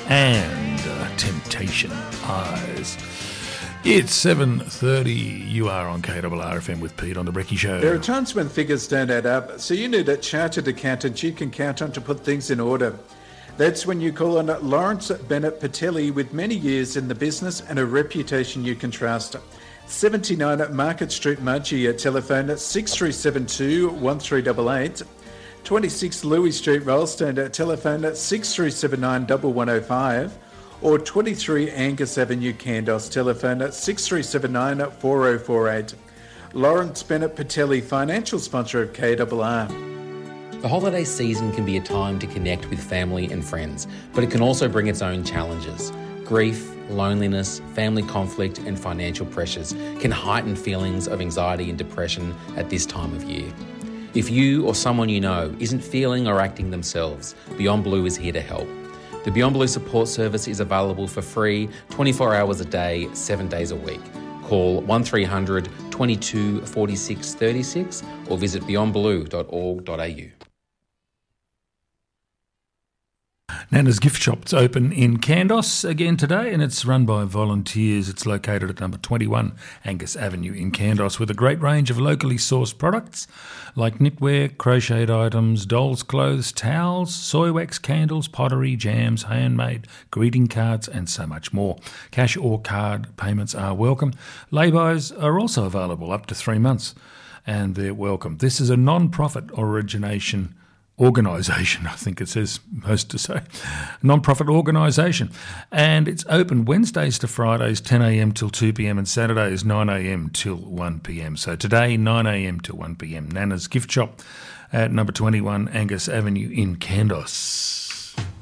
and Temptation Eyes. It's 7:30. You are on KRRFM with Pete on The Brekkie Show. There are times when figures don't add up, so you need a chartered accountant you can count on to put things in order. That's when you call on Lawrence Bennett Patelli, with many years in the business and a reputation you can trust. 79 Market Street, Mudgee, at telephone 6372 1388. 26 Louis Street, Rolleston, at telephone 6379 1105. Or 23 Angus Avenue, Candos, telephone 6379 4048. Lawrence Bennett Patelli, financial sponsor of KRR. The holiday season can be a time to connect with family and friends, but it can also bring its own challenges. Grief, loneliness, family conflict and financial pressures can heighten feelings of anxiety and depression at this time of year. If you or someone you know isn't feeling or acting themselves, Beyond Blue is here to help. The Beyond Blue support service is available for free 24 hours a day, 7 days a week. Call 1300 22 46 36 or visit beyondblue.org.au. Nana's Gift Shop's open in Candos again today, and it's run by volunteers. It's located at number 21 Angus Avenue in Candos, with a great range of locally sourced products like knitwear, crocheted items, dolls' clothes, towels, soy wax, candles, pottery, jams, handmade, greeting cards and so much more. Cash or card payments are welcome. Lay-bys are also available up to 3 months, and they're welcome. This is a non-profit organisation, I think it says most to say, non-profit organisation, and it's open Wednesdays to Fridays 10am till 2pm and Saturdays 9am till 1pm. So today 9am till 1pm. Nana's Gift Shop at number 21 Angus Avenue in Candos.